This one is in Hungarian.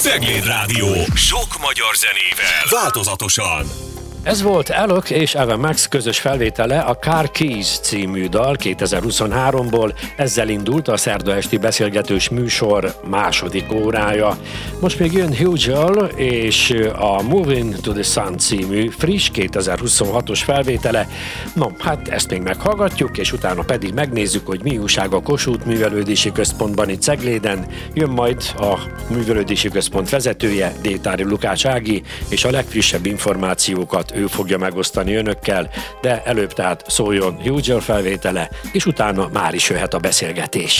Cegléd Rádió. Sok magyar zenével. Változatosan. Ez volt Alok és Ava Max közös felvétele a Car Keys című dal 2023-ból. Ezzel indult a szerda esti beszélgetős műsor második órája. Most még jön Hugel és a Moving to the Sun című friss 2026-os felvétele. No, hát ezt még meghallgatjuk, és utána pedig megnézzük, hogy mi újság a Kossuth Művelődési Központban itt Cegléden. Jön majd a Művelődési Központ vezetője, Détári Lukács Ági, és a legfrissebb információkat ő fogja megosztani önökkel, de előbb tehát szóljon Hugel felvétele, és utána már is jöhet a beszélgetés.